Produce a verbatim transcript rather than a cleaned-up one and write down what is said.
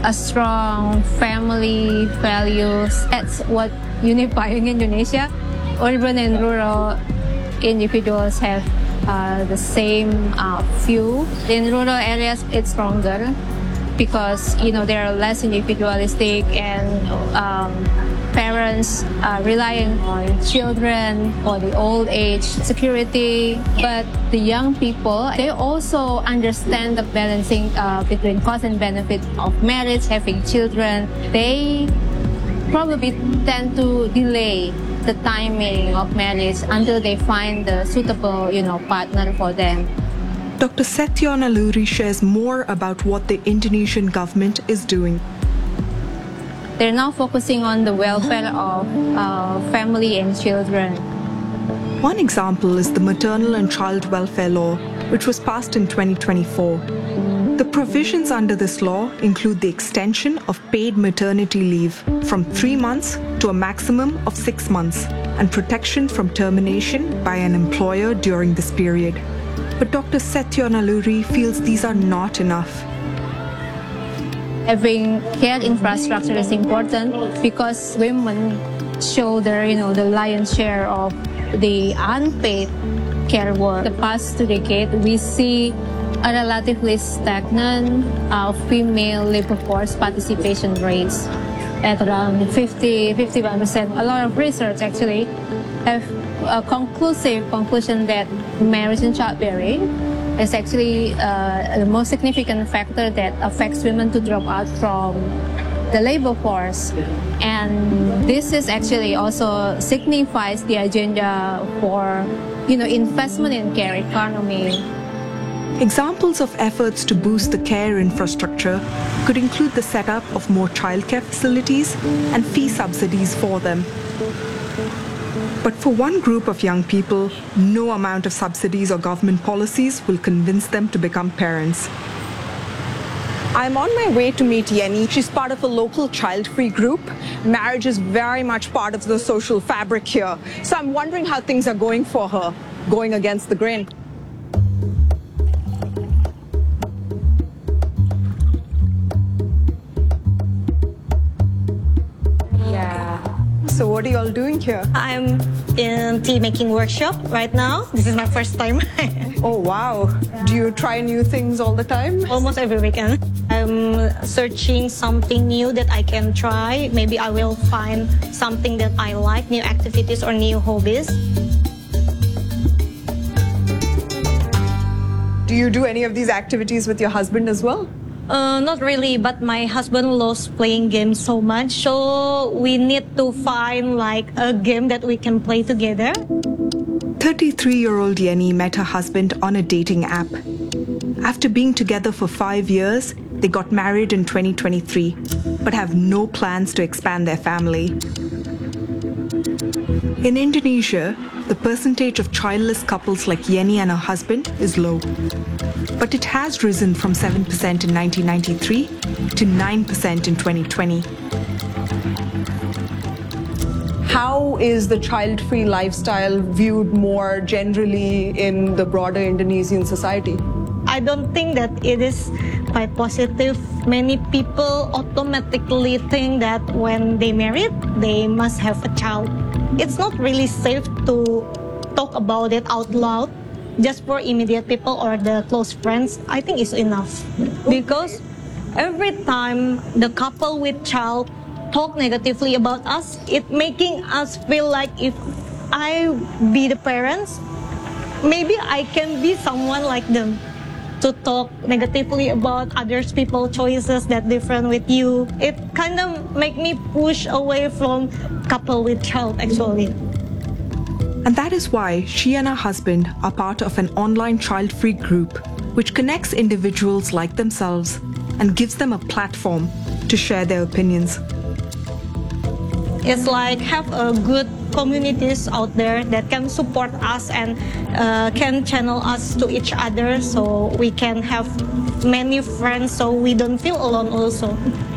a strong family values. That's what unifying Indonesia. Urban and rural individuals have uh, the same uh, view. In rural areas, it's stronger because, you know, they're less individualistic and um, parents are relying on children for the old age security. But the young people, they also understand the balancing uh, between cost and benefit of marriage, having children. They probably tend to delay the timing of marriage until they find the suitable, you know, partner for them. Doctor Setio Naluri shares more about what the Indonesian government is doing. They're now focusing on the welfare of uh, family and children. One example is the Maternal and Child Welfare Law, which was passed in twenty twenty-four. The provisions under this law include the extension of paid maternity leave from three months to a maximum of six months and protection from termination by an employer during this period. But Doctor Setio Naluri feels these are not enough. Having care infrastructure is important because women show their, you know, the lion's share of the unpaid care work. The past two decades, we see a relatively stagnant uh, female labor force participation rates at around fifty, fifty-one percent. A lot of research actually have a conclusive conclusion that marriage and childbearing is actually uh, the most significant factor that affects women to drop out from the labor force. And this is actually also signifies the agenda for, you know, investment in care economy. Examples of efforts to boost the care infrastructure could include the setup of more childcare facilities and fee subsidies for them. But for one group of young people, no amount of subsidies or government policies will convince them to become parents. I'm on my way to meet Yenny. She's part of a local child-free group. Marriage is very much part of the social fabric here. So I'm wondering how things are going for her, going against the grain. So what are you all doing here? I'm in tea making workshop right now. This is my first time. Oh, wow. Do you try new things all the time? Almost every weekend. I'm searching something new that I can try. Maybe I will find something that I like, new activities or new hobbies. Do you do any of these activities with your husband as well? Uh, not really, but my husband loves playing games so much, so we need to find like a game that we can play together. thirty-three-year-old Yenny met her husband on a dating app. After being together for five years, they got married in twenty twenty-three, but have no plans to expand their family. In Indonesia, the percentage of childless couples like Yenny and her husband is low. But it has risen from seven percent in nineteen ninety-three to nine percent in twenty twenty. How is the child-free lifestyle viewed more generally in the broader Indonesian society? I don't think that it is quite positive. Many people automatically think that when they married, they must have a child. It's not really safe to talk about it out loud. Just for immediate people or the close friends, I think it's enough. Because every time the couple with child talk negatively about us, it making us feel like if I be the parents, maybe I can be someone like them. To talk negatively about others people's choices that different with you, it kind of make me push away from couple with child actually. And that is why she and her husband are part of an online child-free group which connects individuals like themselves and gives them a platform to share their opinions. It's like have a good communities out there that can support us and uh, can channel us to each other so we can have many friends so we don't feel alone also.